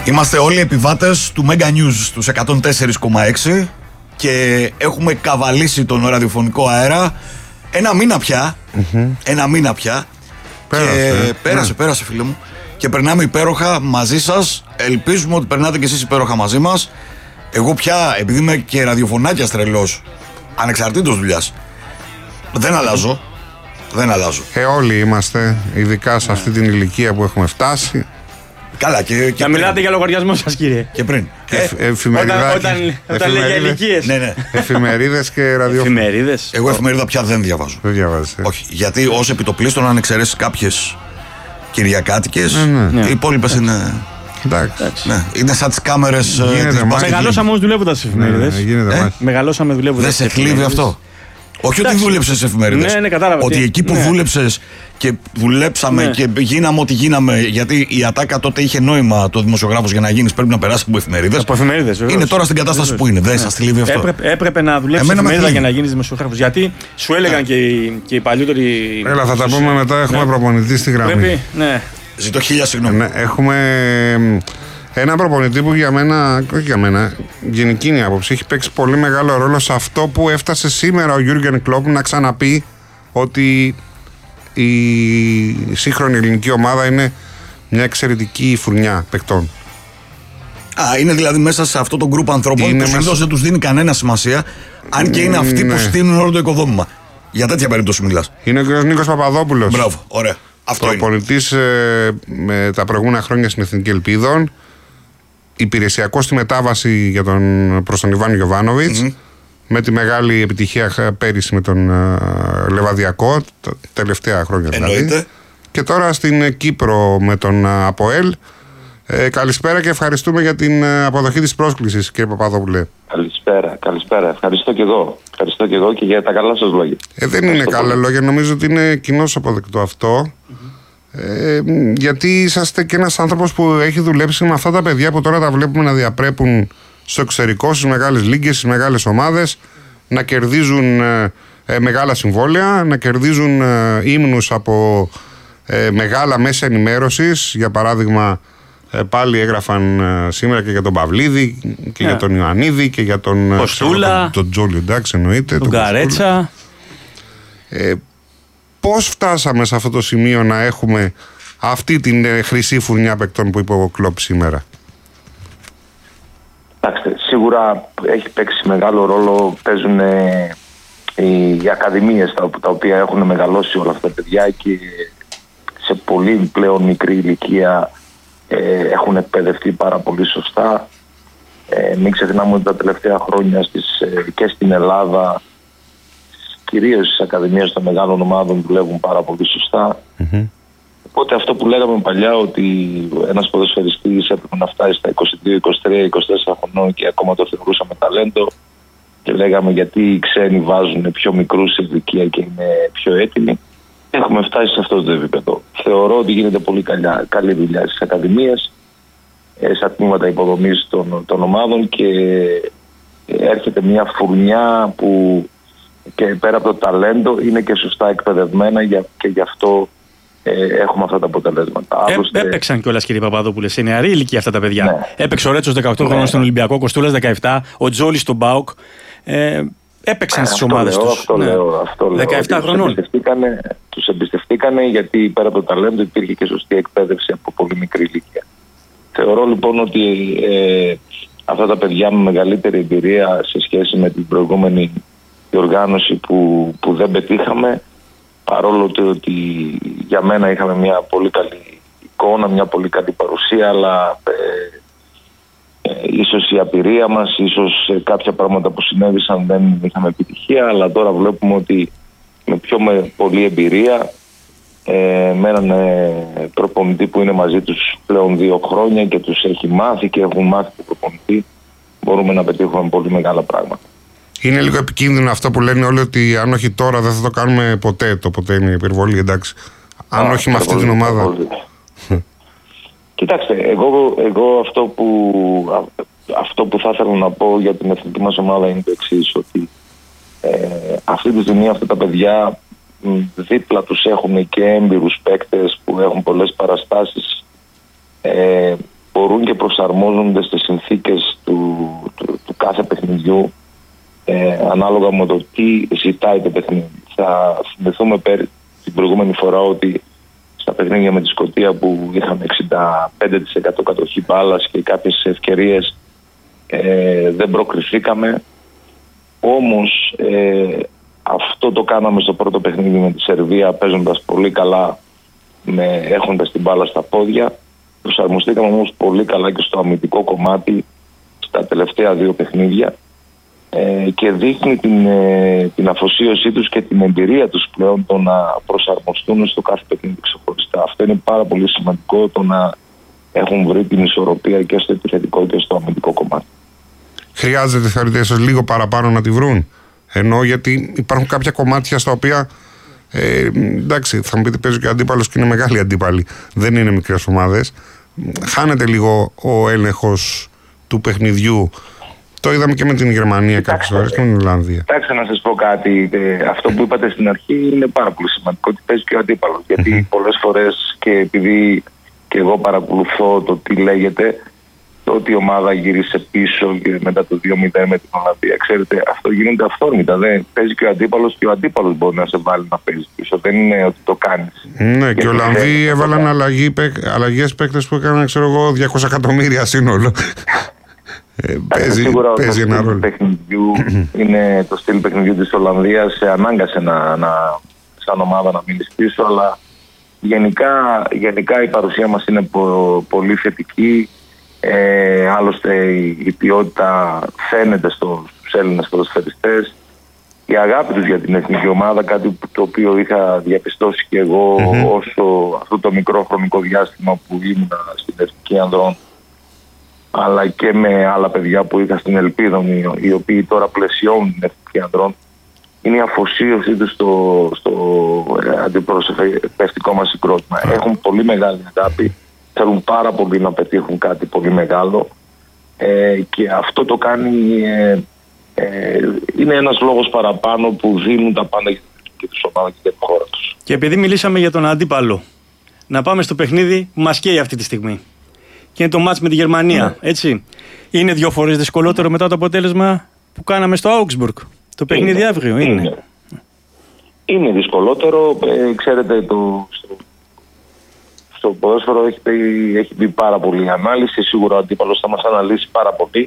Είμαστε όλοι επιβάτες του Mega News στους 104,6 και έχουμε καβαλήσει τον ραδιοφωνικό αέρα ένα μήνα πια. Ένα μήνα πια. Πέρασε φίλε μου. Και περνάμε υπέροχα μαζί σας. Ελπίζουμε ότι περνάτε και εσείς υπέροχα μαζί μας. Εγώ πια, επειδή είμαι και ραδιοφωνάκιας τρελός, ανεξαρτήτως δουλειάς, δεν αλλάζω. Όλοι είμαστε, ειδικά σε αυτή την ηλικία που έχουμε φτάσει. Καλά, και να μιλάτε για λογαριασμό σας, κύριε. Και πριν. Όταν λέει για ηλικίες. Ναι. Εφημερίδες και ραδιόφωνο. Εγώ εφημερίδα πια δεν διαβάζω. Δεν διαβάζεις. Όχι, γιατί ως επιτοπλίστων, αν εξαιρέσεις κάποιες κυριακάτικες, οι υπόλοιπες είναι. Εντάξει. Ναι, είναι σαν τις κάμερες. Μεγαλώσαμε όμως δουλεύοντας στις εφημερίδες. Μεγαλώσαμε δουλεύοντας. Δεν σε θλίβει αυτό? Όχι ότι δούλεψες σε εφημερίδες. Ναι, κατάλαβα. Ότι εκεί που δούλεψες και δουλέψαμε και γίναμε ό,τι γίναμε, γιατί η Ατάκα τότε είχε νόημα το δημοσιογράφος για να γίνεις πρέπει να περάσει από εφημερίδες. Από εφημερίδες, βεβαίως. Είναι τώρα στην κατάσταση που είναι. Δεν σας θλίβει αυτό? Έπρεπε να δουλέψεις σε εφημερίδα για να γίνεις δημοσιογράφος. Γιατί σου έλεγαν και οι παλιότεροι. Έλα, θα τα πούμε μετά. Έχουμε προπονητή στη γραμμή. Ζητώ 1000 συγγνώμη. Έχουμε ένα προπονητή που για μένα, όχι για μένα, γενική είναι η άποψη, έχει παίξει πολύ μεγάλο ρόλο σε αυτό που έφτασε σήμερα ο Γιούργεν Κλοπ να ξαναπεί ότι η σύγχρονη ελληνική ομάδα είναι μια εξαιρετική φουρνιά παικτών. Είναι δηλαδή μέσα σε αυτό το γκρουπ ανθρώπων που συνήθως δεν τους δίνει κανένα σημασία, αν και είναι αυτοί που στείλουν όλο το οικοδόμημα. Για τέτοια περίπτωση μιλάς. Είναι ο κ. Νίκος Παπαδόπουλος. Μπράβο, ωραία. Προπονητής με τα προηγούμενα χρόνια στην Εθνική Ελπίδων. Υπηρεσιακός στη μετάβαση προς τον Ιβάν Γιοβάνοβιτς, με τη μεγάλη επιτυχία πέρυσι με τον Λεβαδιακό, τα τελευταία χρόνια δηλαδή. Και τώρα στην Κύπρο με τον ΑΠΟΕΛ. Καλησπέρα και ευχαριστούμε για την αποδοχή της πρόσκλησης, κύριε Παπαδόπουλε. Καλησπέρα. Ευχαριστώ και εγώ και για τα καλά σας λόγια. Δεν είναι καλά λόγια, νομίζω ότι είναι κοινώς αποδεκτό αυτό. Γιατί είσαστε και ένας άνθρωπος που έχει δουλέψει με αυτά τα παιδιά που τώρα τα βλέπουμε να διαπρέπουν στο εξωτερικό, στις μεγάλες λίγκες, στις μεγάλες ομάδες, να κερδίζουν μεγάλα συμβόλαια, να κερδίζουν ύμνους από μεγάλα μέσα ενημέρωσης. Για παράδειγμα, πάλι έγραφαν σήμερα και για τον Παυλίδη και για τον Ιωαννίδη και για τον Κοστούλα, τον Τζόλιο, εντάξει, εννοείται, τον Καρέτσα. Πώς φτάσαμε σε αυτό το σημείο να έχουμε αυτή την χρυσή φουρνιά παικτών που είπε ο Κλοπ σήμερα? Κοιτάξτε, σίγουρα έχει παίξει μεγάλο ρόλο, παίζουν οι ακαδημίες τα οποία έχουν μεγαλώσει όλα αυτά τα παιδιά και σε πολύ πλέον μικρή ηλικία έχουν εκπαιδευτεί πάρα πολύ σωστά. Μην ξεχνάμε ότι τα τελευταία χρόνια και στην Ελλάδα, κυρίως στις ακαδημίες των μεγάλων ομάδων, δουλεύουν πάρα πολύ σωστά. Οπότε αυτό που λέγαμε παλιά, ότι ένας ποδοσφαιριστής έπρεπε να φτάσει στα 22, 23, 24 χρονών και ακόμα το θεωρούσαμε ταλέντο και λέγαμε γιατί οι ξένοι βάζουν πιο μικρούς σε ηλικία και είναι πιο έτοιμοι. Έχουμε φτάσει σε αυτό το επίπεδο. Θεωρώ ότι γίνεται πολύ καλή δουλειά στις ακαδημίες, στα τμήματα υποδομής των ομάδων και έρχεται μια φουρνιά που και πέρα από το ταλέντο είναι και σωστά εκπαιδευμένα και γι' αυτό έχουμε αυτά τα αποτελέσματα. Έπαιξαν κιόλας, κύριε Παπαδόπουλε, σε νεαρή ηλικία αυτά τα παιδιά. Ναι. Έπαιξε ο Ρέτσος 18 χρόνων στον Ολυμπιακό, Κοστούλας 17, ο Τζόλης στον ΠΑΟΚ. Έπαιξαν στις ομάδες τους. Αυτό λέω. 17 χρονών. Τους εμπιστευτήκανε γιατί πέρα από το ταλέντο υπήρχε και σωστή εκπαίδευση από πολύ μικρή ηλικία. Θεωρώ λοιπόν ότι αυτά τα παιδιά με μεγαλύτερη εμπειρία σε σχέση με την προηγούμενη διοργάνωση που δεν πετύχαμε, παρόλο ότι για μένα είχαμε μια πολύ καλή εικόνα, μια πολύ καλή παρουσία, αλλά ίσως η απειρία μας, ίσως κάποια πράγματα που συνέβησαν δεν είχαμε επιτυχία, αλλά τώρα βλέπουμε ότι με πολύ εμπειρία, με έναν προπονητή που είναι μαζί τους πλέον 2 χρόνια και τους έχει μάθει και έχουν μάθει τον προπονητή, μπορούμε να πετύχουμε πολύ μεγάλα πράγματα. Είναι λίγο επικίνδυνο αυτό που λένε όλοι ότι αν όχι τώρα δεν θα το κάνουμε ποτέ. Το ποτέ είναι υπερβολή, εντάξει. Αν όχι με αυτή την ομάδα. Κοιτάξτε, εγώ αυτό που θα ήθελα να πω για την εθνική μας ομάδα είναι το εξής, ότι αυτή τη στιγμή αυτά τα παιδιά δίπλα τους έχουν και έμπειρους παίκτες που έχουν πολλές παραστάσεις, μπορούν μπορούν και προσαρμόζονται στις συνθήκες του κάθε παιχνιδιού, ανάλογα με το τι ζητάει το παιχνίδι. Θα θυμηθούμε την προηγούμενη φορά ότι στα παιχνίδια με τη Σκωτία που είχαμε 65% κατοχή μπάλας και κάποιες ευκαιρίες δεν προκριθήκαμε. Όμως αυτό το κάναμε στο πρώτο παιχνίδι με τη Σερβία, παίζοντας πολύ καλά, έχοντας την μπάλα στα πόδια. Προσαρμοστήκαμε όμως πολύ καλά και στο αμυντικό κομμάτι στα τελευταία 2 παιχνίδια και δείχνει την αφοσίωσή τους και την εμπειρία τους πλέον το να προσαρμοστούν στο κάθε παιχνίδι ξεχωριστά. Αυτό είναι πάρα πολύ σημαντικό, το να έχουν βρει την ισορροπία και στο επιθετικό και στο αμυντικό κομμάτι. Χρειάζεται, θεωρείτε εσείς, λίγο παραπάνω να τη βρουν? Ενώ γιατί υπάρχουν κάποια κομμάτια στα οποία εντάξει, θα μου πείτε παίζει και ο αντίπαλος και είναι μεγάλοι αντίπαλοι, δεν είναι μικρές ομάδες. Χάνεται λίγο ο έλεγχος του παιχνιδιού. Το είδαμε και με την Γερμανία κάποιες φορές και με την Ολλανδία. Κοιτάξτε, να σας πω κάτι. Αυτό που είπατε στην αρχή είναι πάρα πολύ σημαντικό, ότι παίζει και ο αντίπαλος. Γιατί πολλές φορές, και επειδή και εγώ παρακολουθώ το τι λέγεται, το ότι η ομάδα γύρισε πίσω και μετά το 2-0 με την Ολλανδία, ξέρετε, αυτό γίνεται αυθόρμητα. Δεν παίζει και ο αντίπαλος, και ο αντίπαλος μπορεί να σε βάλει να παίζει πίσω. Δεν είναι ότι το κάνεις. Ναι, και οι Ολλανδοί έβαλαν αλλαγές παίκτες που έκαναν, ξέρω εγώ, 200 εκατομμύρια σύνολο. Παίζει ένα ρόλο. Το στυλ παιχνιδιού της Ολλανδίας σε ανάγκασε σαν ομάδα να μείνει πίσω, αλλά γενικά η παρουσία μας είναι πολύ θετική. Άλλωστε η ποιότητα φαίνεται στους Έλληνες ποδοσφαιριστές. Η αγάπη τους για την εθνική ομάδα, κάτι το οποίο είχα διαπιστώσει και εγώ όσο αυτό το μικρό χρονικό διάστημα που ήμουν στην Εθνική Ανδρών, αλλά και με άλλα παιδιά που είχα στην Ελπίδα, οι οποίοι τώρα πλαισιώνουν την Εθνική Ανδρών, είναι η αφοσίωσή τους στο αντιπροσωπευτικό μας συγκρότημα. Έχουν πολύ μεγάλη αγάπη, θέλουν πάρα πολύ να πετύχουν κάτι πολύ μεγάλο και αυτό το κάνει, είναι ένας λόγος παραπάνω που δίνουν τα πάντα και τους ομάδα και για τη χώρα τους. Και επειδή μιλήσαμε για τον αντίπαλο, να πάμε στο παιχνίδι που μας καίει αυτή τη στιγμή. Και είναι το μάτς με τη Γερμανία, έτσι. Είναι 2 φορές δυσκολότερο μετά το αποτέλεσμα που κάναμε στο Augsburg. Το παιχνίδι αύριο είναι δυσκολότερο. Ξέρετε, στο ποδόσφαιρο έχει μπει πάρα πολύ ανάλυση. Σίγουρα ο αντίπαλος θα μας αναλύσει πάρα πολύ.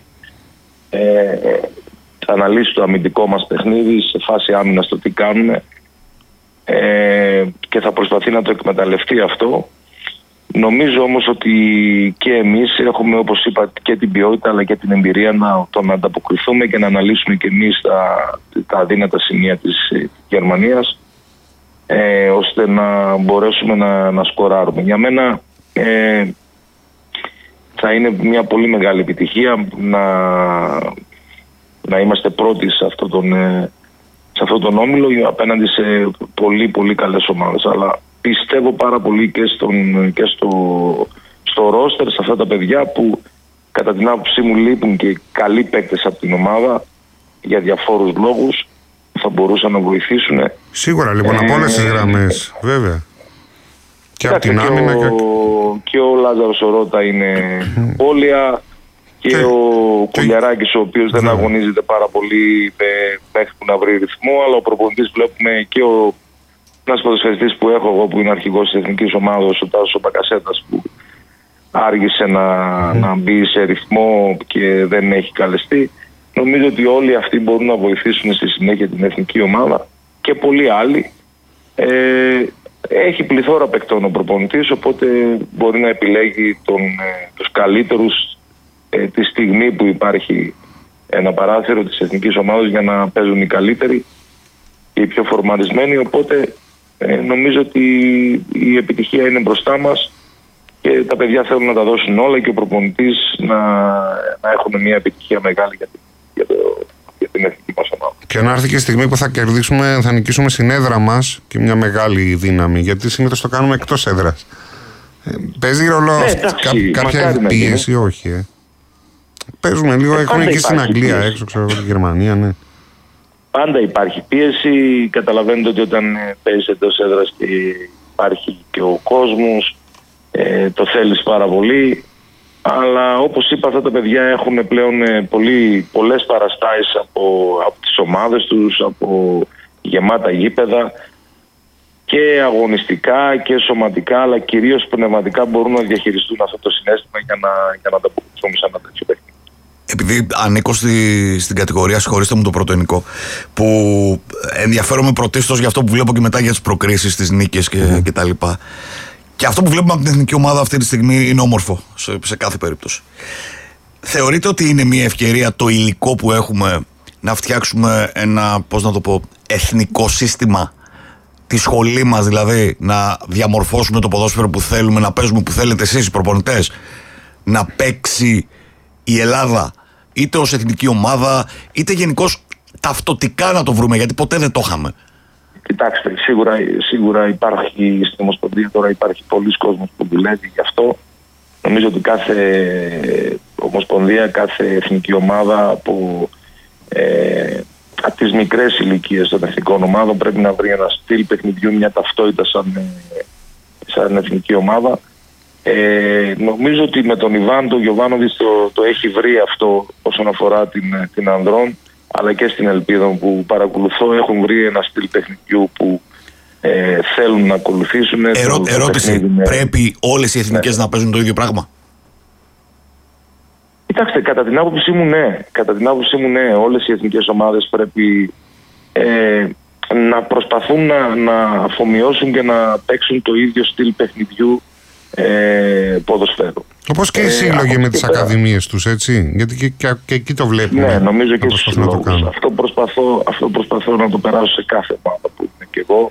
Θα αναλύσει το αμυντικό μας παιχνίδι σε φάση άμυνας, το τι κάνουμε, και θα προσπαθεί να το εκμεταλλευτεί αυτό. Νομίζω όμως ότι και εμείς έχουμε, όπως είπα, και την ποιότητα αλλά και την εμπειρία να ανταποκριθούμε και να αναλύσουμε και εμείς τα αδύνατα σημεία της Γερμανίας, ώστε να μπορέσουμε να σκοράρουμε. Για μένα θα είναι μια πολύ μεγάλη επιτυχία να είμαστε πρώτοι σε αυτόν τον όμιλο απέναντι σε πολύ πολύ καλές ομάδες. Αλλά πιστεύω πάρα πολύ και στο ρόστερ, σε αυτά τα παιδιά που κατά την άποψή μου λείπουν και καλοί παίκτες από την ομάδα για διαφόρους λόγους, θα μπορούσαν να βοηθήσουν. Σίγουρα λοιπόν από όλες τις γραμμές, βέβαια. Και από την άμυνα και ο Λάζαρος ο Ρώτα είναι πόλια και ο Κουλιαράκης, ο οποίος δεν αγωνίζεται πάρα πολύ μέχρι που να βρει ρυθμό, αλλά ο προπονητής βλέπουμε και ένας ποδοσφαιριστής που έχω εγώ που είναι αρχηγός της εθνικής ομάδας, ο Τάσος Μπακασέτας, που άργησε να μπει σε ρυθμό και δεν έχει καλεστεί. Νομίζω ότι όλοι αυτοί μπορούν να βοηθήσουν στη συνέχεια την εθνική ομάδα και πολλοί άλλοι. Έχει πληθώρα παικτών ο προπονητής, οπότε μπορεί να επιλέγει τους καλύτερους τη στιγμή που υπάρχει ένα παράθυρο της εθνικής ομάδας για να παίζουν οι καλύτεροι και οι πιο φορμαρισμένοι. Οπότε νομίζω ότι η επιτυχία είναι μπροστά μας και τα παιδιά θέλουν να τα δώσουν όλα και ο προπονητής να έχουν μια επιτυχία μεγάλη για την εθνική μας ομάδα. Και να έρθει και η στιγμή που θα κερδίσουμε, θα νικήσουμε στην έδρα μας και μια μεγάλη δύναμη, γιατί συνήθως το κάνουμε εκτός έδρας. Παίζει ρόλο κάποια πίεση, όχι. Παίζουμε λίγο, έχουν και στην Αγγλία έξω, ξέρω, τη Γερμανία, ναι. Πάντα υπάρχει πίεση. Καταλαβαίνετε ότι όταν παίζεις εντός έδρας και υπάρχει και ο κόσμος, το θέλεις πάρα πολύ. Αλλά όπως είπα, αυτά τα παιδιά έχουν πλέον πολλές παραστάσεις από τις ομάδες τους, από γεμάτα γήπεδα και αγωνιστικά και σωματικά, αλλά κυρίως πνευματικά μπορούν να διαχειριστούν αυτό το συναίσθημα για να ανταποκριθούν σε ένα τέτοιο παιχνίδι. Επειδή ανήκω στην κατηγορία, συγχωρήστε μου το πρωτοενικό, που ενδιαφέρομαι πρωτίστως για αυτό που βλέπω και μετά για τις προκρίσεις, τις νίκες και τα λοιπά. Και αυτό που βλέπουμε από την εθνική ομάδα αυτή τη στιγμή είναι όμορφο σε κάθε περίπτωση. Θεωρείτε ότι είναι μια ευκαιρία το υλικό που έχουμε να φτιάξουμε ένα, πώς να το πω, εθνικό σύστημα, τη σχολή μας δηλαδή, να διαμορφώσουμε το ποδόσφαιρο που θέλουμε, να παίζουμε που θέλετε εσείς οι προπονητές, να παίξει η Ελλάδα είτε ως εθνική ομάδα είτε γενικώς ταυτοτικά να το βρούμε, γιατί ποτέ δεν το είχαμε? Κοιτάξτε, σίγουρα υπάρχει στην Ομοσπονδία τώρα, υπάρχει πολλοί κόσμος που δουλεύει γι' αυτό. Νομίζω ότι κάθε Ομοσπονδία, κάθε εθνική ομάδα από τις μικρές ηλικίες των εθνικών ομάδων πρέπει να βρει ένα στυλ παιχνιδιού, μια ταυτότητα σαν εθνική ομάδα. Νομίζω ότι με τον Ιβάν τον Γιοβάνοβιτς το έχει βρει αυτό όσον αφορά την ανδρών, αλλά και στην Ελπίδα που παρακολουθώ, έχουν βρει ένα στυλ παιχνιδιού που θέλουν να ακολουθήσουν. Ερώτηση, πρέπει όλες οι εθνικές να παίζουν το ίδιο πράγμα? Κοιτάξτε, κατά την άποψή μου ναι. Όλες οι εθνικές ομάδες πρέπει να προσπαθούν να αφομοιώσουν και να παίξουν το ίδιο στυλ παιχνιδιού ποδοσφαίρου. Όπως και οι σύλλογοι με τις ακαδημίες τους, έτσι. Γιατί και εκεί το βλέπουμε. Ναι, νομίζω και στους σύλλογους. Αυτό προσπαθώ να το περάσω σε κάθε ομάδα που είμαι και εγώ,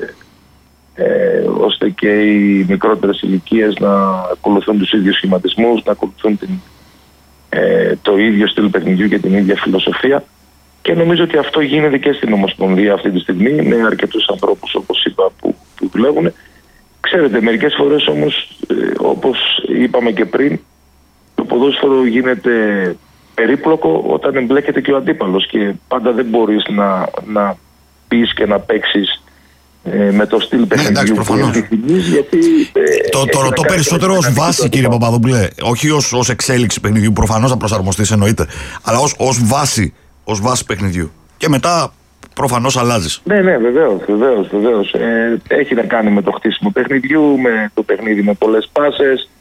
ώστε και οι μικρότερες ηλικίες να ακολουθούν τους ίδιους σχηματισμούς, να ακολουθούν το ίδιο στυλ παιχνιδιού και την ίδια φιλοσοφία. Και νομίζω ότι αυτό γίνεται και στην Ομοσπονδία αυτή τη στιγμή, με αρκετούς ανθρώπους, όπως είπα, που δουλεύουν. Ξέρετε, μερικές φορές όμως, όπως είπαμε και πριν, το ποδόσφαιρο γίνεται περίπλοκο όταν εμπλέκεται και ο αντίπαλος και πάντα δεν μπορείς να πεις και να παίξεις με το στυλ παιχνιδιού που επιθυμείς, γιατί το ρωτώ περισσότερο ως βάση, κύριε Παπαδόπουλε, όχι ως εξέλιξη παιχνιδιού, προφανώς θα προσαρμοστείς, εννοείται, αλλά ως βάση παιχνιδιού και μετά προφανώς αλλάζεις. Ναι, βεβαίως. Έχει να κάνει με το χτίσιμο παιχνιδιού, με το παιχνίδι με πολλές πάσες.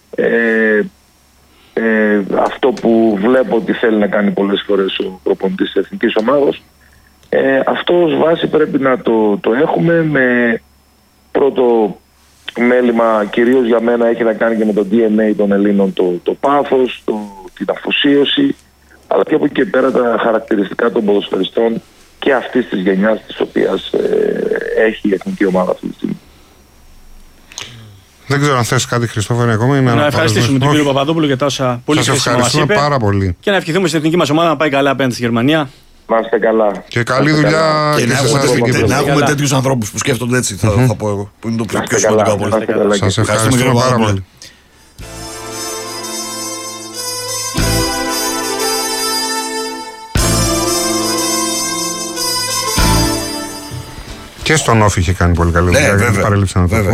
Αυτό που βλέπω ότι θέλει να κάνει πολλές φορές ο προπονητής της εθνικής ομάδος, αυτό ως βάση πρέπει να το έχουμε. Με πρώτο μέλημα, κυρίως για μένα, έχει να κάνει και με το DNA των Ελλήνων, το πάθος, την αφοσίωση, αλλά και από εκεί και πέρα τα χαρακτηριστικά των ποδοσφαιριστών και αυτής της γενιάς της οποίας έχει η εθνική ομάδα αυτή τη στιγμή. Δεν ξέρω αν θες κάτι, Χριστόφερε, ακόμα. Να ευχαριστήσουμε τον κύριο Παπαδόπουλο για τα όσα πολύ χρήσιμα μας είπε. Πάρα πολύ. Και να ευχηθούμε στην εθνική μας ομάδα να πάει καλά απέναντι στη Γερμανία. Να είστε καλά. Και καλή δουλειά. Και να έχουμε τέτοιους ανθρώπους που σκέφτονται έτσι, θα πω εγώ. Που είναι το πιο σημαντικό από όλα. Σας ευχαριστούμε πάρα πολύ. Και στον Όφη είχε κάνει πολύ καλή δουλειά. Ναι, βέβαια.